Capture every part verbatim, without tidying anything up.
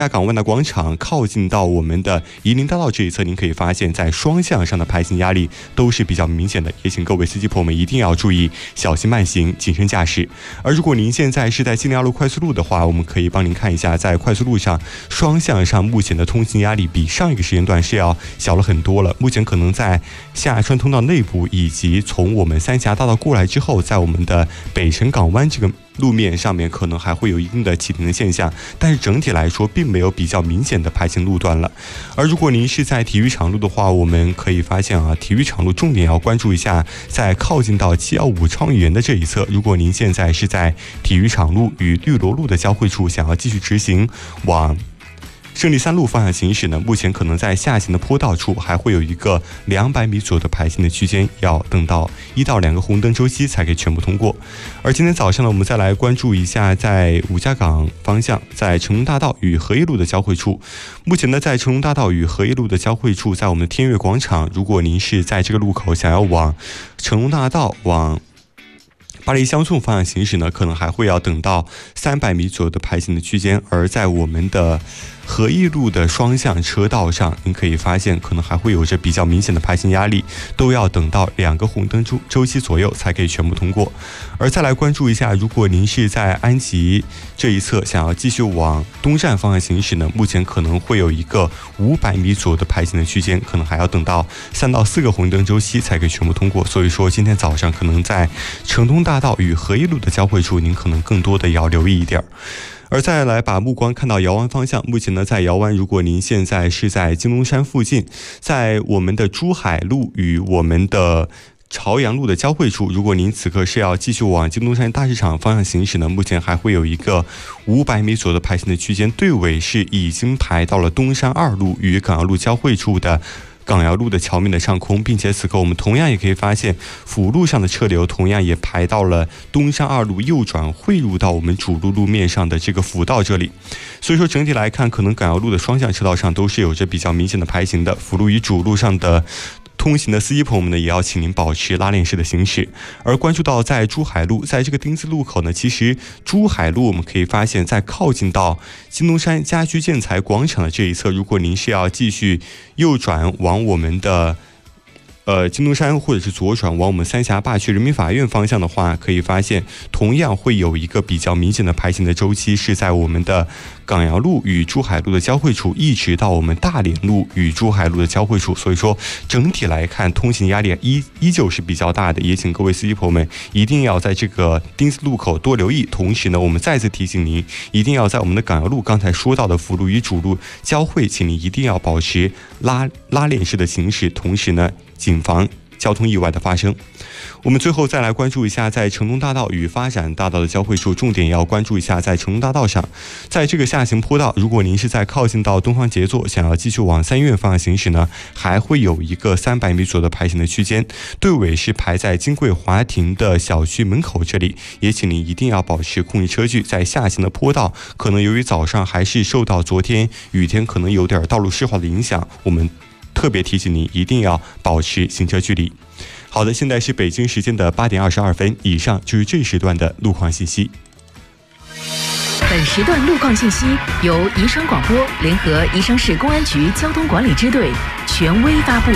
亚港湾的广场靠近到我们的夷陵大道这一侧，您可以发现在双向上的排行压力都是比较明显的，也请各位司机朋友们一定要注意小心慢行，谨慎驾驶。而如果您现在是在金陵二路快速路的话，我们可以帮您看一下，在快速路上双向上目前的通行压力比上一个时间段是要小了很多了。目前可能在下川通道内部以及从我们三峡大道过来之后，在我们的北辰港湾这个路面上面可能还会有一定的启停的现象，但是整体来说并没有比较明显的排行路段了。而如果您是在体育场路的话，我们可以发现啊，体育场路重点要关注一下，在靠近到七一五创意园的这一侧，如果您现在是在体育场路与绿萝路的交汇处，想要继续直行往胜利三路方向行驶呢，目前可能在下行的坡道处还会有一个两百米左右的排行的区间，要等到一到两个红灯周期才可以全部通过。而今天早上呢，我们再来关注一下在五家港方向，在成龙大道与合一路的交汇处。目前呢，在成龙大道与合一路的交汇处，在我们的天悦广场，如果您是在这个路口想要往成龙大道往巴黎乡村方向行驶呢，可能还会要等到三百米左右的排行的区间。而在我们的合一路的双向车道上，您可以发现可能还会有着比较明显的排行压力，都要等到两个红灯周周期左右才可以全部通过。而再来关注一下，如果您是在安吉这一侧想要继续往东站方向行驶呢，目前可能会有一个五百米左右的排行的区间，可能还要等到三到四个红灯周期才可以全部通过。所以说今天早上可能在成东大道与合一路的交汇处，您可能更多的要留意一点。而再来把目光看到姚湾方向，目前呢，在姚湾，如果您现在是在金龙山附近，在我们的珠海路与我们的朝阳路的交汇处，如果您此刻是要继续往金龙山大市场方向行驶呢，目前还会有一个五百米左右的排行的区间，队尾是已经排到了东山二路与港瑶路交汇处的港瑶路的桥面的上空，并且此刻我们同样也可以发现辅路上的车流同样也排到了东山二路右转汇入到我们主路路面上的这个辅道这里。所以说整体来看，可能港瑶路的双向车道上都是有着比较明显的排行的，辅路与主路上的通行的司机朋友们呢，也要请您保持拉链式的行驶。而关注到在珠海路，在这个丁字路口呢，其实珠海路我们可以发现，在靠近到金龙山家居建材广场的这一侧，如果您是要继续右转往我们的呃，金龙山或者是左转往我们三峡坝区人民法院方向的话，可以发现同样会有一个比较明显的排行的周期，是在我们的港瑶路与珠海路的交汇处，一直到我们大连路与珠海路的交汇处。所以说整体来看，通行压力依依旧是比较大的，也请各位司机朋友们一定要在这个丁字路口多留意。同时呢，我们再次提醒您，一定要在我们的港瑶路刚才说到的辅路与主路交汇，请您一定要保持拉拉链式的行驶，同时呢，谨防交通意外的发生。我们最后再来关注一下，在成龙大道与发展大道的交汇处，重点要关注一下在成龙大道上，在这个下行坡道，如果您是在靠近到东方杰作，想要继续往三院方向行驶呢，还会有一个三百米左右的排行的区间，队尾是排在金桂华庭的小区门口这里，也请您一定要保持控制车距。在下行的坡道，可能由于早上还是受到昨天雨天可能有点道路湿滑的影响，我们特别提醒您一定要保持行车距离。好的，现在是北京时间的八点二十二分，以上就是这一时段的路况信息。 本时段路况信息由宜昌广播联合宜昌市公安局交通管理支队权威发布。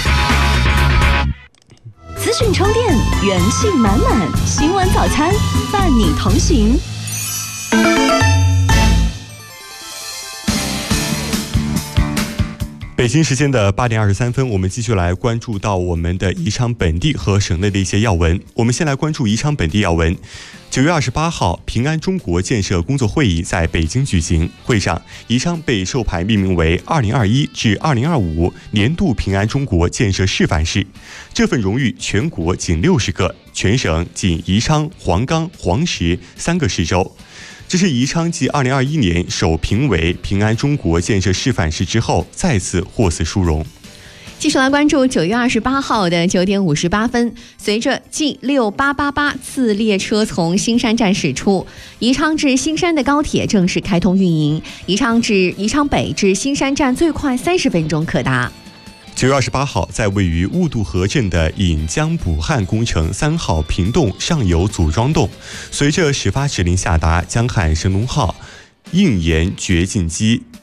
资讯充电，元气满满，新闻早餐伴你同行。 北京时间的八点二十三分，我们继续来关注到我们的宜昌本地和省内的一些要闻。我们先来关注宜昌本地要闻。九月二十八号，平安中国建设工作会议在北京举行。会上，宜昌被授牌命名为二零二一至二零二五年度平安中国建设示范市。这份荣誉全国仅六十个，全省仅宜昌、黄冈、黄石三个市州。这是宜昌继二零二一年首评为平安中国建设示范市之后，再次获此殊荣。 继续来关注九月二十八号的九点五十八分，随着 G 六八八八次列车从新山站驶出，宜昌至新山的高铁正式开通运营。宜昌至宜昌北至新山站最快三十分钟可达。 九月二十八号，在位于雾渡河镇的引江补汉工程三号平洞上游组装洞，随着始发指令下达，江汉神龙号硬研掘进机。